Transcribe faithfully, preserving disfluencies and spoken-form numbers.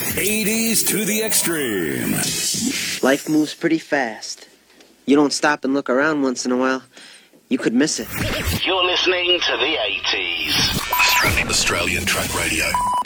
eighties to the extreme. Life moves pretty fast. You don't stop and look around once in a while, you could miss it. You're listening to the eighties. Australian Track Radio.